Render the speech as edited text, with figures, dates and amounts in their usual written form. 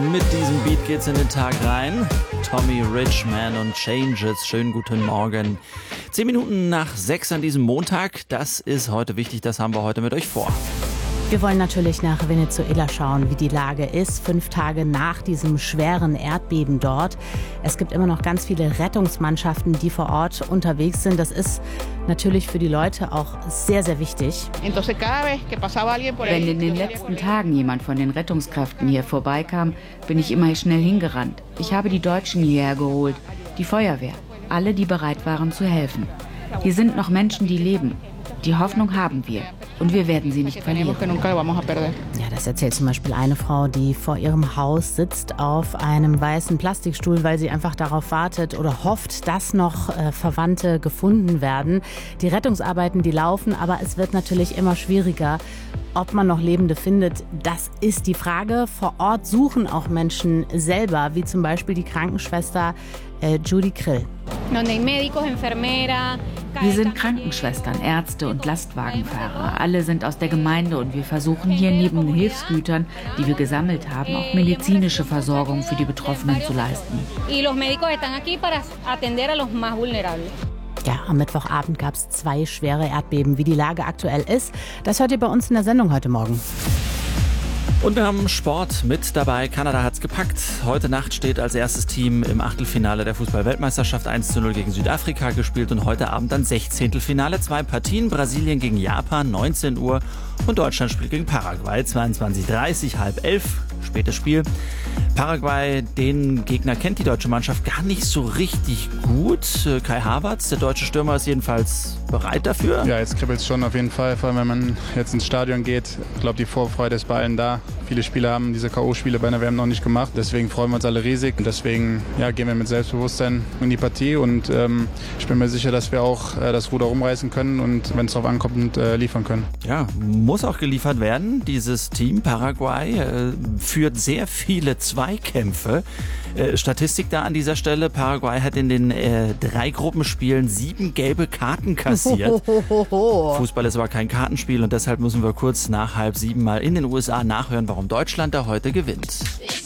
Mit diesem Beat geht's in den Tag rein. Tommy Richman und Changes. Schönen guten Morgen. 10 Minuten nach 6 an diesem Montag. Das ist heute wichtig, das haben wir heute mit euch vor. Wir wollen natürlich nach Venezuela schauen, wie die Lage ist, 5 Tage nach diesem schweren Erdbeben dort. Es gibt immer noch ganz viele Rettungsmannschaften, die vor Ort unterwegs sind. Das ist natürlich für die Leute auch sehr, sehr wichtig. Wenn in den letzten Tagen jemand von den Rettungskräften hier vorbeikam, bin ich immer schnell hingerannt. Ich habe die Deutschen hierher geholt, die Feuerwehr, alle, die bereit waren zu helfen. Hier sind noch Menschen, die leben. Die Hoffnung haben wir. Und wir werden sie nicht verlieren. Ja, das erzählt zum Beispiel eine Frau, die vor ihrem Haus sitzt auf einem weißen Plastikstuhl, weil sie einfach darauf wartet oder hofft, dass noch Verwandte gefunden werden. Die Rettungsarbeiten, die laufen, aber es wird natürlich immer schwieriger. Ob man noch Lebende findet, das ist die Frage. Vor Ort suchen auch Menschen selber, wie zum Beispiel die Krankenschwester Judy Krill. Wir sind Krankenschwestern, Ärzte und Lastwagenfahrer. Alle sind aus der Gemeinde und wir versuchen hier neben den Hilfsgütern, die wir gesammelt haben, auch medizinische Versorgung für die Betroffenen zu leisten. Ja, am Mittwochabend gab es 2 schwere Erdbeben. Wie die Lage aktuell ist, das hört ihr bei uns in der Sendung heute Morgen. Und wir haben Sport mit dabei. Kanada hat's gepackt. Heute Nacht steht als erstes Team im Achtelfinale der Fußball-Weltmeisterschaft 1:0 gegen Südafrika gespielt und heute Abend dann 16. Finale. 2 Partien. Brasilien gegen Japan, 19 Uhr und Deutschland spielt gegen Paraguay, 22:30, 10:30, spätes Spiel. Paraguay, den Gegner kennt die deutsche Mannschaft gar nicht so richtig gut. Kai Havertz, der deutsche Stürmer, ist jedenfalls bereit dafür. Ja, jetzt kribbelt es schon auf jeden Fall, vor allem wenn man jetzt ins Stadion geht. Ich glaube, die Vorfreude ist bei allen da. Viele Spieler haben diese K.O.-Spiele bei einer WM noch nicht gemacht. Deswegen freuen wir uns alle riesig. Und deswegen gehen wir mit Selbstbewusstsein in die Partie. Und ich bin mir sicher, dass wir auch das Ruder rumreißen können und, wenn es darauf ankommt, liefern können. Ja, muss auch geliefert werden. Dieses Team Paraguay führt sehr viele Zweikämpfe. Statistik da an dieser Stelle. Paraguay hat in den 3 Gruppenspielen 7 gelbe Karten kassiert. Fußball ist aber kein Kartenspiel und deshalb müssen wir kurz nach 6:30 mal in den USA nachhören, warum Deutschland da heute gewinnt.